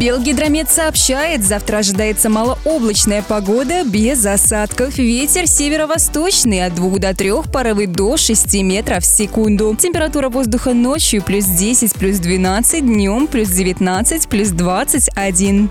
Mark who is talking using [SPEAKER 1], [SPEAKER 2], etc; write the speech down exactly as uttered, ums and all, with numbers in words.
[SPEAKER 1] Белгидромет сообщает, завтра ожидается малооблачная погода без осадков. Ветер северо-восточный от двух до трёх, порывы до шести метров в секунду. Температура воздуха ночью плюс десять, плюс двенадцать, днем плюс девятнадцать, плюс двадцать один.